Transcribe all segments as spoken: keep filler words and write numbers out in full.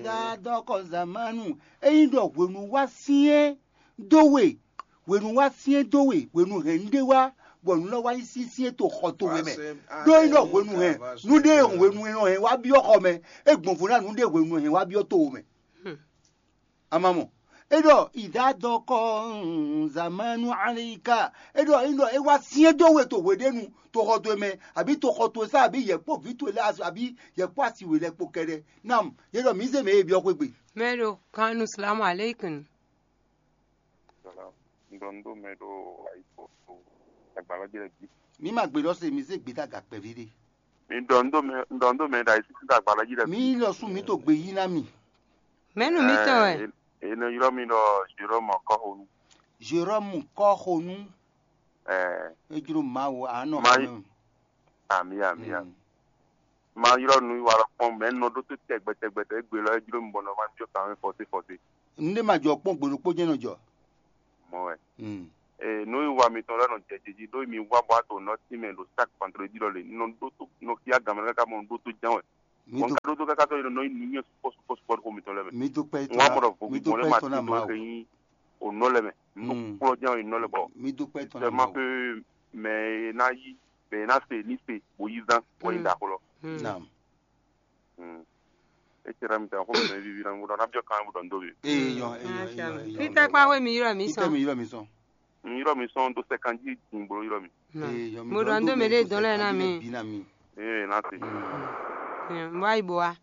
da doko zamanu eyin do wenu wa sie dowe wenu wa sie dowe wenu hende wa bonu lo wa si sie to khoto we me do ino wenu he nu de wenu he wa bi oko me egbon fun na nu de wenu he wa bi o to me amamo edo ida doko zamanu alika edo ino e wa sie dowe to wedenu to khoto me abi to khoto sa abi yepo vitu le abi yepo asiwe le po kere nam yedo mi se me e bi o pe Mero kanu salamu alaikum. Salam. Ndondo mero aipo. Agbala jere bi. Mi ma gbe lo se mi se gbe daga pe vire. Mi ndondo me ndondo me dai si agbala jere bi. Mi lo sun mi to gbe yi na mi. Menu mi to e. Eno yiro mi no Jerome ko honu. Jerome ko honu. Eh. Ejuru ma wo anu. Ami ami ami. Ma yiro nu wa pon me no do to tegbe tegbe tegbe lo ejuro mbo no ma jo kan forty forty. Nde ma jo pon gbero po je no jo. Mo e. Mm. Eh no wa mi ton lo no jejeji do mi wa bo ato no ti me lo stack control di lo le no do to no ki agama ka mo do to jan e. Won ka do to ka to no ni ni support support support ko mi ton le me. Mi to pe to. Wa mo do Mi to mo le pe ma to ti na ma. do ke o no le me. Mo pro jan o no le bo. Mi to pe to Je na ma ma. pe me na yi be na se ni se bo yi dan wo yi da ko lo. Naam. Mm. E tira mi ta ko me vivi na mo do na bjo kan mo do ndo bi. Eh yo eh yo. Peter pa we mi yiro mi so. Ite mi yiro mi so. Mi yiro mi son do sekanji ngbo yiro mi. Eh yo mi. Mo do ndo me le don le na mi. Bi na mi. Eh na se. Mwa ibo wa.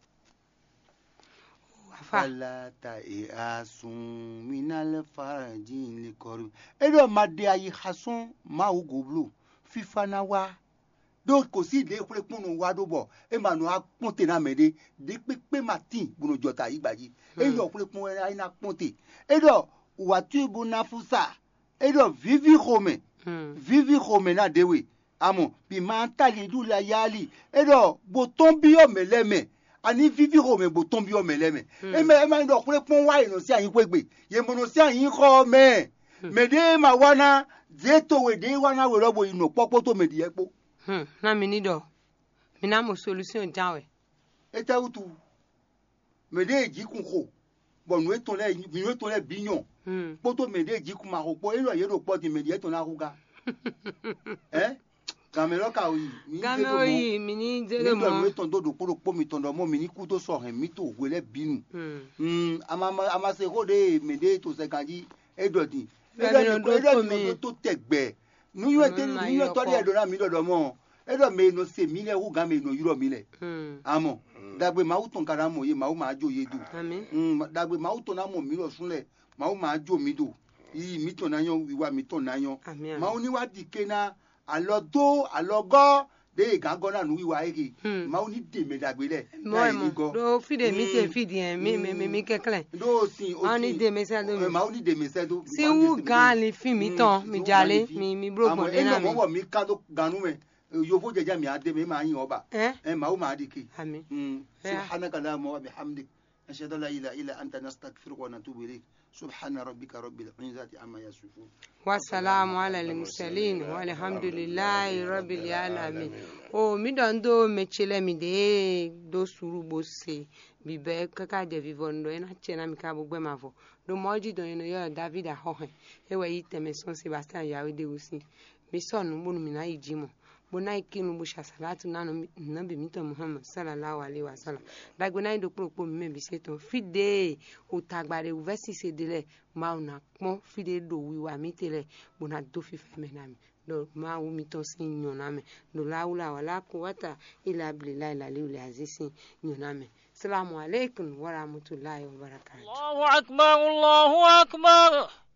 Afa. Fala ta e asun minal farajin li koru. Edo made ayi hasun ma ugoblu. Fifa na wa. Do kò sí ilé ìpínlẹ̀ púnú wa dó bọ̀ ẹ máa nù apọ́ntè náà mẹ́lẹ́ dé pépé martin gbóná jọta yìí gbàjí ẹ yọ ìpínlẹ̀ pún ẹ náà pọ́ntè ẹ dọ̀ wàtú ibu náà fúsà ẹ dọ̀ vivi home vivi home náà déwè àmọ́ bí máa ń tàlẹ́ ìlú la yáàlì ẹ dọ̀ bò tó ń bí ọmọ ẹlẹ́mẹ̀ àní vivi home bò tó ń bí ọmọ ẹlẹ́mẹ̀ ẹ mẹ ẹ máa ń dọ̀ ìpínlẹ̀ pún wá ìnà sí àyín pẹ́gbẹ́ yẹ mọ̀nà sí àyín kọ́ mẹ́ mẹ́dẹ́ máa wá ná dé tòwé dé wá ná wẹ̀rọ̀ bò ìnà pọ́pọ́ tó mẹ́dì yẹ pọ́. Hmm, na mi ni do. Mi na mo solution jawe. Eta utu. Mede eji kun ko. Bonu eton le mi eton le bignon. Hmm. Poto mede eji kun ma ko po elo ye ro po ti mede eton na ruga. Eh? Kamelo ka oyi. Game oyi mi ni jele mo. Mi eton do do poro po mi ton do mo mi ni ku to so hen mi to we le binu. Hmm. Hmm, ama ama se ko de mede to se kanji edoti. Edo do to mi to tegbe. Nu yo te nu yo to le do na mi do do mo. Edo me no se mi le hu ga me no yuro mi le. Hmm. Amo. Dagbe ma uton kara mo ye ma u ma jo ye do. Amen. Mm dagbe ma uton na mo mi ro sunle ma u ma jo mi do. Yi mi ton na yan wiwa mi ton na yan. Ma u ni wa dike na alodo alogo de gango na nu wiwa ege. Ma u ni de me dagbe le. Mo mo do fide mi se fide en mi mi mi kekle. Do si o ni de me se do. Ma u ni de me se do. Si u gan le fi mi ton mi jale mi mi bro mo de na mi. Mo mo mi ka do ganu me. Yovo jeja mi ade me ma yin oba eh eh ma o ma diki amen mm subhanaka allahumma wa bihamdik ashhadu an la ilaha illa anta nastaghfiruka wa natubu ilayk subhana rabbika rabbil izzati amma yasifun wa salamu ala al mursalin walhamdulillahi rabbil alamin o mi don do mechele mi de do suru bose bibe kaka de vivondo ena chena mi ka bugbe mavo do moji don eno yo David ahohen e we yiteme son Sebastian yawe de usi mi sonu munu mi na ijimo bona ikinu busha salatu nanu nabi mito Muhammad sallallahu alaihi wasallam dagona ido propo mi be seto fide utagbare uvesi sedele mauna pon fide do wiwa mitele bona do fifa menami do ma u mito sin nyoname do laula wala quwata illa billahi alil aziz nyoname assalamu alaikum wa rahmatullahi wa barakatuh Allahu akbar Allahu akbar